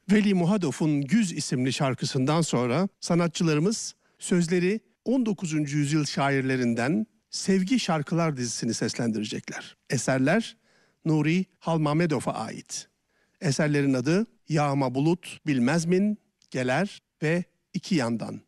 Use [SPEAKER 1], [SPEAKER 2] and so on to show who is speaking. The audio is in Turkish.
[SPEAKER 1] Veli Muhadov'un Güz isimli şarkısından sonra sanatçılarımız sözleri 19. yüzyıl şairlerinden Sevgi Şarkılar dizisini seslendirecekler. Eserler Nuri Halmamedov'a ait. Eserlerin adı Yağma Bulut, Bilmezmin, Geler ve İki Yandan.